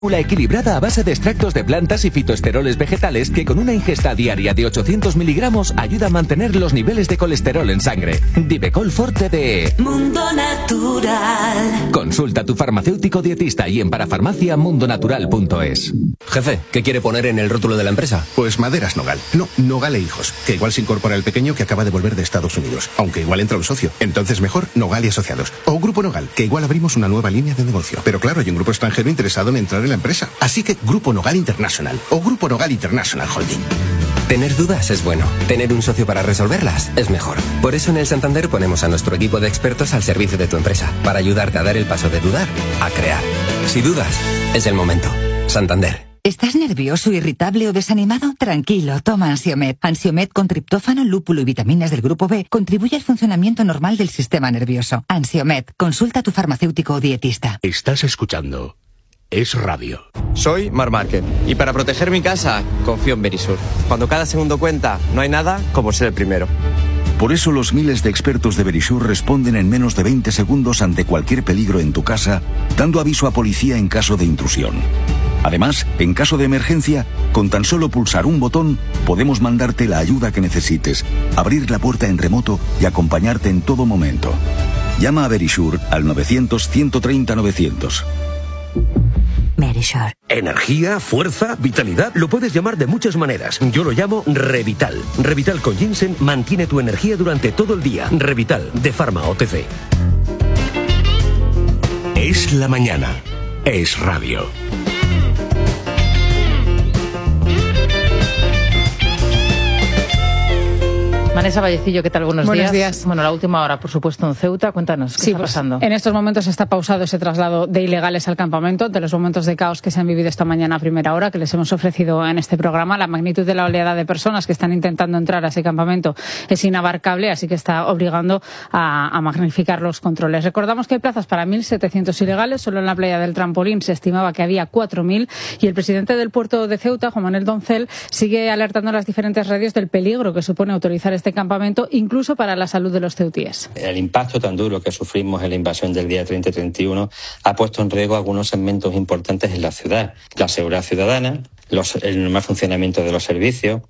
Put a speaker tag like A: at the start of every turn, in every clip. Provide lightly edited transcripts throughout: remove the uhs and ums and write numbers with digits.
A: Una equilibrada a base de extractos de plantas y fitoesteroles vegetales que con una ingesta diaria de 800 miligramos ayuda a mantener los niveles de colesterol en sangre. Divecol Forte de
B: Mundo Natural.
A: Consulta a tu farmacéutico dietista y en parafarmaciamundonatural.es.
C: Jefe, ¿qué quiere poner en el rótulo de la empresa?
D: Pues Maderas Nogal. No, Nogal e Hijos, que igual se incorpora el pequeño que acaba de volver de Estados Unidos. Aunque igual entra un socio. Entonces mejor Nogal y Asociados. O Grupo Nogal, que igual abrimos una nueva línea de negocio. Pero claro, hay un grupo extranjero interesado en entrar en la empresa. Así que Grupo Nogal International o Grupo Nogal International Holding.
C: Tener dudas es bueno. Tener un socio para resolverlas es mejor. Por eso en el Santander ponemos a nuestro equipo de expertos al servicio de tu empresa, para ayudarte a dar el paso de dudar a crear. Si dudas, es el momento. Santander.
E: ¿Estás nervioso, irritable o desanimado? Tranquilo, toma Ansiomed. Ansiomed con triptófano, lúpulo y vitaminas del grupo B contribuye al funcionamiento normal del sistema nervioso. Ansiomed, consulta a tu farmacéutico o dietista.
F: Estás escuchando Es Radio.
G: Soy Mar Márquez y para proteger mi casa confío en Verisur. Cuando cada segundo cuenta, no hay nada como ser el primero.
H: Por eso los miles de expertos de Verisur responden en menos de 20 segundos ante cualquier peligro en tu casa, dando aviso a policía en caso de intrusión. Además, en caso de emergencia, con tan solo pulsar un botón, podemos mandarte la ayuda que necesites, abrir la puerta en remoto y acompañarte en todo momento. Llama a Verisur al 900-130-900.
E: Verisur.
F: Energía, fuerza, vitalidad, lo puedes llamar de muchas maneras. Yo lo llamo Revital. Revital con ginseng mantiene tu energía durante todo el día. Revital, de Pharma OTC. Es la mañana. Es Radio.
I: Vanessa Vallecillo, ¿qué tal? Buenos
J: días.
I: Bueno, la última hora, por supuesto, en Ceuta. Cuéntanos, ¿qué está pasando?
J: En estos momentos está pausado ese traslado de ilegales al campamento, de los momentos de caos que se han vivido esta mañana a primera hora, que les hemos ofrecido en este programa. La magnitud de la oleada de personas que están intentando entrar a ese campamento es inabarcable, así que está obligando a magnificar los controles. Recordamos que hay plazas para 1.700 ilegales. Solo en la playa del Trampolín se estimaba que había 4.000 y el presidente del puerto de Ceuta, Juan Manuel Doncel, sigue alertando a las diferentes radios del peligro que supone autorizar este campamento, incluso para la salud de los ceutíes.
K: El impacto tan duro que sufrimos en la invasión del día 30 y 31 ha puesto en riesgo algunos segmentos importantes en la ciudad. La seguridad ciudadana, el normal funcionamiento de los servicios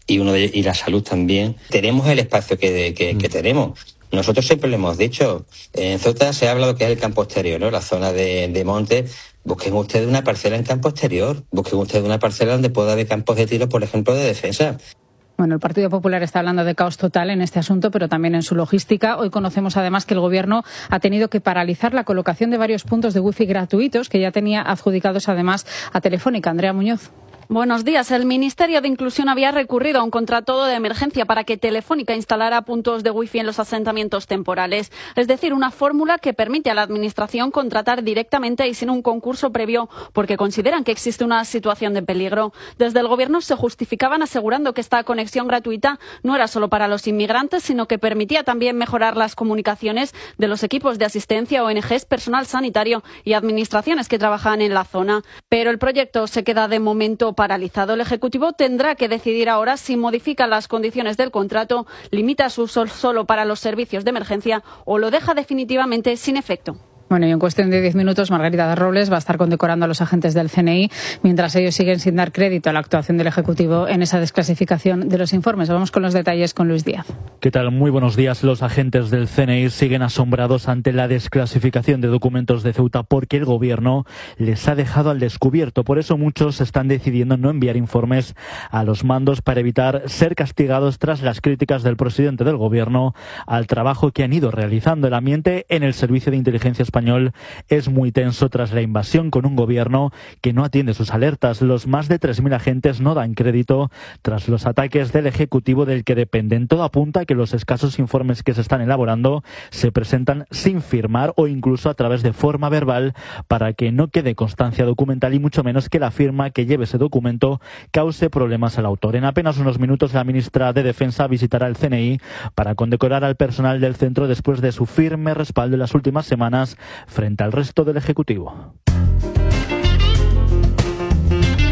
K: y la salud también. Tenemos el espacio que tenemos. Nosotros siempre lo hemos dicho. En Ceuta se ha hablado que es el campo exterior, ¿no? La zona de monte. Busquen ustedes una parcela en campo exterior. Busquen ustedes una parcela donde pueda haber campos de tiro, por ejemplo, de defensa.
J: Bueno, el Partido Popular está hablando de caos total en este asunto, pero también en su logística. Hoy conocemos además que el Gobierno ha tenido que paralizar la colocación de varios puntos de wifi gratuitos que ya tenía adjudicados además a Telefónica. Andrea Muñoz.
L: Buenos días. El Ministerio de Inclusión había recurrido a un contrato de emergencia para que Telefónica instalara puntos de wifi en los asentamientos temporales. Es decir, una fórmula que permite a la Administración contratar directamente y sin un concurso previo porque consideran que existe una situación de peligro. Desde el Gobierno se justificaban asegurando que esta conexión gratuita no era solo para los inmigrantes, sino que permitía también mejorar las comunicaciones de los equipos de asistencia, ONGs, personal sanitario y administraciones que trabajan en la zona. Pero el proyecto se queda de momento paralizado. El Ejecutivo tendrá que decidir ahora si modifica las condiciones del contrato, limita su uso solo para los servicios de emergencia o lo deja definitivamente sin efecto.
J: Bueno, y en cuestión de 10 minutos, Margarita de Robles va a estar condecorando a los agentes del CNI mientras ellos siguen sin dar crédito a la actuación del Ejecutivo en esa desclasificación de los informes. Vamos con los detalles con Luis Díaz.
M: ¿Qué tal? Muy buenos días. Los agentes del CNI siguen asombrados ante la desclasificación de documentos de Ceuta porque el Gobierno les ha dejado al descubierto. Por eso muchos están decidiendo no enviar informes a los mandos para evitar ser castigados tras las críticas del presidente del Gobierno al trabajo que han ido realizando. El ambiente en el Servicio de Inteligencia Español es muy tenso tras la invasión, con un Gobierno que no atiende sus alertas. Los más de 3.000 agentes no dan crédito tras los ataques del Ejecutivo del que dependen. Todo apunta a que los escasos informes que se están elaborando se presentan sin firmar o incluso a través de forma verbal para que no quede constancia documental y mucho menos que la firma que lleve ese documento cause problemas al autor. En apenas unos minutos la ministra de Defensa visitará el CNI para condecorar al personal del centro después de su firme respaldo en las últimas semanas frente al resto del Ejecutivo.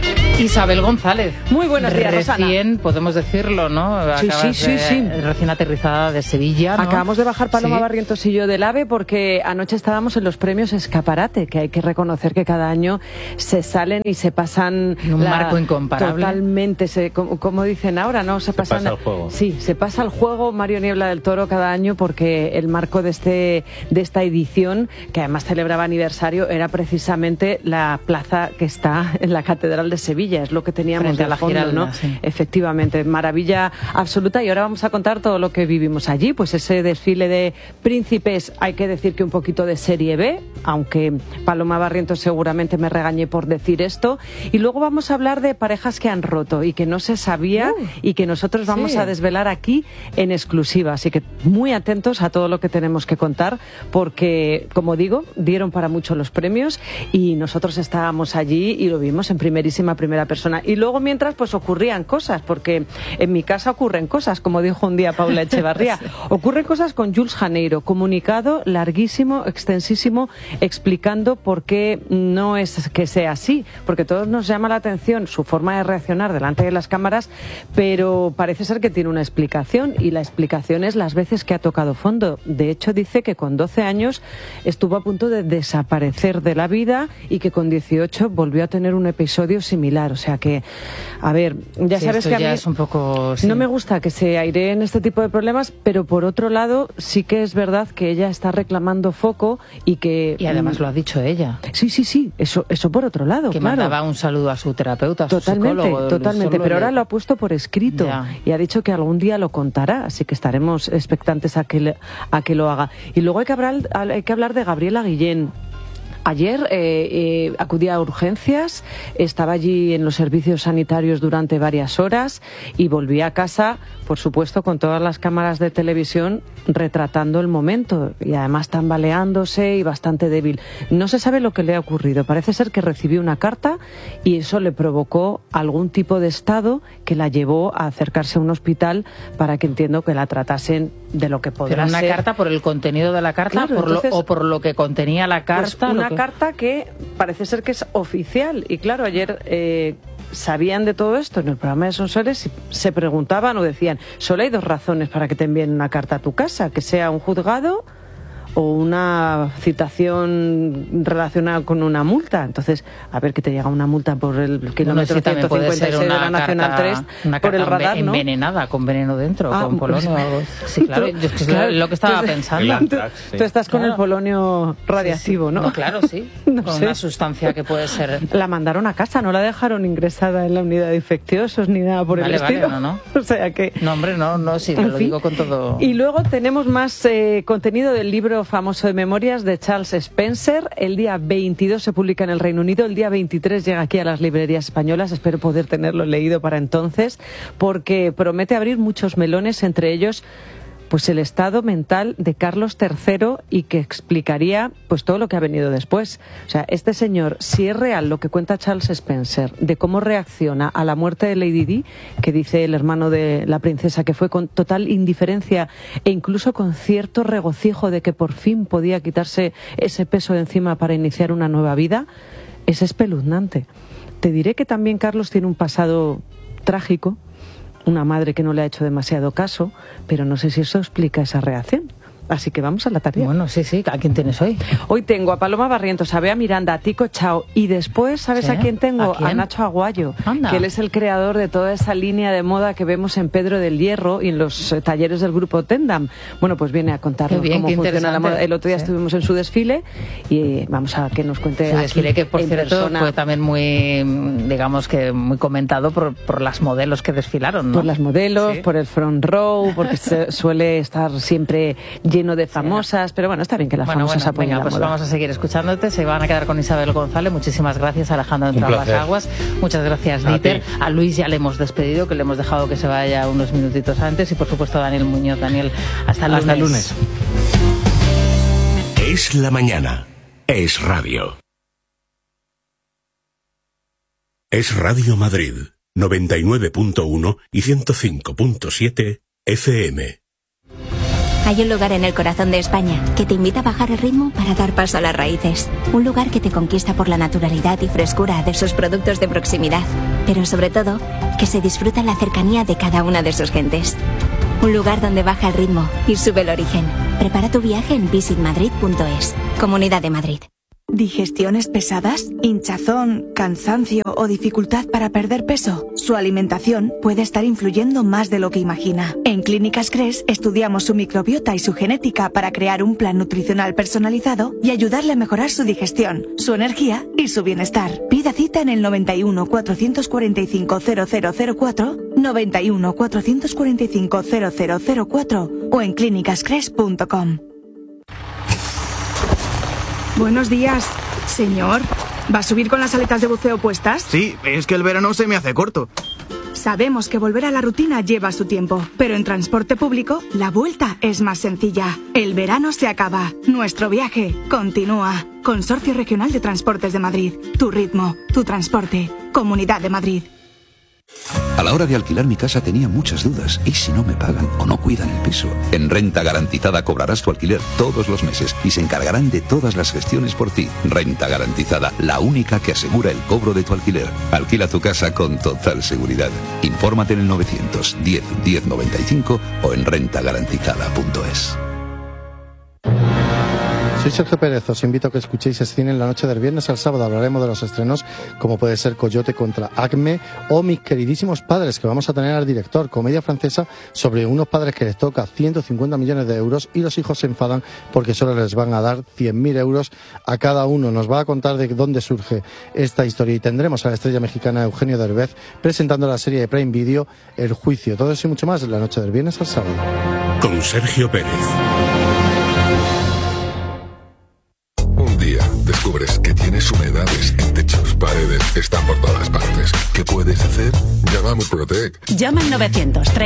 I: Isabel González.
N: Muy buenos días, Rosana.
I: Recién, podemos decirlo, ¿no?
N: Sí.
I: Recién aterrizada de Sevilla, ¿no?
N: Acabamos de bajar Paloma Barrientos y yo del AVE porque anoche estábamos en los premios Escaparate, que hay que reconocer que cada año se salen y se pasan...
I: Un marco incomparable.
N: Totalmente, como dicen ahora, ¿no? Se pasa el juego. Sí, se pasa el juego Mario Niebla del Toro cada año porque el marco de esta edición, que además celebraba aniversario, era precisamente la plaza que está en la Catedral de Sevilla, es lo que teníamos
I: frente
N: de
I: a la
N: fondo,
I: Giralda,
N: ¿no?
I: sí.
N: Efectivamente, maravilla absoluta. Y ahora vamos a contar todo lo que vivimos allí, pues ese desfile de príncipes, hay que decir que un poquito de serie B, aunque Paloma Barrientos seguramente me regañe por decir esto. Y luego vamos a hablar de parejas que han roto y que no se sabía y que nosotros vamos a desvelar aquí en exclusiva. Así que muy atentos a todo lo que tenemos que contar, porque, como digo, dieron para mucho los premios y nosotros estábamos allí y lo vimos en primera persona. Y luego mientras pues ocurrían cosas, porque en mi casa ocurren cosas, como dijo un día Paula Echevarría. Ocurren cosas con Jules Janeiro, comunicado larguísimo, extensísimo, explicando por qué no es que sea así, porque todos nos llama la atención su forma de reaccionar delante de las cámaras, pero parece ser que tiene una explicación, y la explicación es las veces que ha tocado fondo. De hecho, dice que con 12 años estuvo a punto de desaparecer de la vida y que con 18 volvió a tener un episodio similar. O sea que, a ver, ya sabes que a mí
I: es un poco,
N: no me gusta que se aireen este tipo de problemas, pero por otro lado sí que es verdad que ella está reclamando foco y que...
I: Y además lo ha dicho ella.
N: Sí, eso por otro lado,
I: que
N: claro.
I: mandaba un saludo a su terapeuta, a su psicólogo.
N: Totalmente, pero ahora lo ha puesto por escrito y ha dicho que algún día lo contará, así que estaremos expectantes a que lo haga. Y luego hay que hablar de Gabriela Guillén. Ayer acudía a urgencias, estaba allí en los servicios sanitarios durante varias horas y volvía a casa, por supuesto, con todas las cámaras de televisión retratando el momento y además tambaleándose y bastante débil. No se sabe lo que le ha ocurrido. Parece ser que recibió una carta y eso le provocó algún tipo de estado que la llevó a acercarse a un hospital para que entiendo que la tratasen de lo que podrá
I: ser. ¿Pero una carta por el contenido de la carta,
N: claro,
I: o por lo que contenía la carta?
N: Pues una carta que parece ser que es oficial. Y claro, ayer sabían de todo esto en el programa de Sonsoles, se preguntaban o decían, solo hay dos razones para que te envíen una carta a tu casa, que sea un juzgado o una citación relacionada con una multa. Entonces, a ver, que te llega una multa por el kilómetro 156 de la Nacional 3 por el radar, ¿no?
I: Envenenada, con veneno dentro, con polonio o algo. Sí, claro, lo que estaba pensando.
N: Tú estás con el polonio radiactivo, ¿no?
I: No, claro, sí. Con una sustancia que puede ser...
N: La mandaron a casa, no la dejaron ingresada en la unidad de infecciosos ni nada por el estilo.
I: No.
N: O sea que...
I: No, hombre, no, sí, te lo digo con todo...
N: Y luego tenemos más contenido del libro famoso de memorias de Charles Spencer. El día 22 se publica en el Reino Unido, el día 23 llega aquí a las librerías españolas. Espero poder tenerlo leído para entonces, porque promete abrir muchos melones, entre ellos pues el estado mental de Carlos III, y que explicaría pues todo lo que ha venido después. O sea, este señor, si es real lo que cuenta Charles Spencer de cómo reacciona a la muerte de Lady Di, que dice el hermano de la princesa que fue con total indiferencia e incluso con cierto regocijo de que por fin podía quitarse ese peso de encima para iniciar una nueva vida, es espeluznante. Te diré que también Carlos tiene un pasado trágico, una madre que no le ha hecho demasiado caso, pero no sé si eso explica esa reacción. Así que vamos a la tarea.
I: Bueno, sí. ¿A quién tienes hoy?
N: Hoy tengo a Paloma Barrientos, a Bea Miranda, a Tico Chao y después, ¿sabes a quién tengo? A Nacho Aguayo, que él es el creador de toda esa línea de moda que vemos en Pedro del Hierro y en los talleres del grupo Tendam. Bueno, pues viene a contarnos cómo funciona la moda. El otro día estuvimos en su desfile y vamos a que nos cuente
I: su desfile, que por cierto
N: persona.
I: Fue también muy, digamos que muy comentado por las modelos que desfilaron, ¿no?
N: Por las modelos, por el front row, porque suele estar siempre lleno de famosas, pero bueno, está bien que las famosas apoyen
I: venga,
N: la
I: pues
N: moda.
I: Vamos a seguir escuchándote, se van a quedar con Isabel González. Muchísimas gracias, Alejandro Entre las Aguas. Muchas gracias, Dieter. A Luis ya le hemos despedido, que le hemos dejado que se vaya unos minutitos antes, y por supuesto a Daniel Muñoz. Daniel, hasta el lunes.
O: Hasta el lunes. Es la mañana. Es radio. Es Radio Madrid, 99.1 y 105.7 FM.
P: Hay un lugar en el corazón de España que te invita a bajar el ritmo para dar paso a las raíces. Un lugar que te conquista por la naturalidad y frescura de sus productos de proximidad, pero sobre todo, que se disfruta la cercanía de cada una de sus gentes. Un lugar donde baja el ritmo y sube el origen. Prepara tu viaje en visitmadrid.es. Comunidad de Madrid.
Q: ¿Digestiones pesadas? ¿Hinchazón, cansancio o dificultad para perder peso? Su alimentación puede estar influyendo más de lo que imagina. En Clínicas Cres estudiamos su microbiota y su genética para crear un plan nutricional personalizado y ayudarle a mejorar su digestión, su energía y su bienestar. Pida cita en el 91 445 0004, 91 445 0004 o en clínicascres.com.
R: Buenos días, señor. ¿Va a subir con las aletas de buceo puestas?
S: Sí, es que el verano se me hace corto.
R: Sabemos que volver a la rutina lleva su tiempo, pero en transporte público la vuelta es más sencilla. El verano se acaba, nuestro viaje continúa. Consorcio Regional de Transportes de Madrid. Tu ritmo, tu transporte. Comunidad de Madrid.
T: A la hora de alquilar mi casa tenía muchas dudas. ¿Y si no me pagan o no cuidan el piso? En Renta Garantizada cobrarás tu alquiler todos los meses y se encargarán de todas las gestiones por ti. Renta Garantizada, la única que asegura el cobro de tu alquiler. Alquila tu casa con total seguridad. Infórmate en el 910 1095 o en rentagarantizada.es.
U: Soy Sergio Pérez, os invito a que escuchéis Cine en la noche del viernes al sábado. Hablaremos de los estrenos como puede ser Coyote contra Acme o Mis queridísimos padres, que vamos a tener al director, comedia francesa sobre unos padres que les toca 150 millones de euros y los hijos se enfadan porque solo les van a dar 100.000 euros a cada uno. Nos va a contar de dónde surge esta historia y tendremos a la estrella mexicana Eugenio Derbez presentando la serie de Prime Video El Juicio. Todo eso y mucho más en la noche del viernes al sábado.
O: Con Sergio Pérez.
V: Un día descubres que tienes humedades en techos, paredes, están por todas partes. ¿Qué puedes hacer? Llama a Murprotec.
B: Llama al 930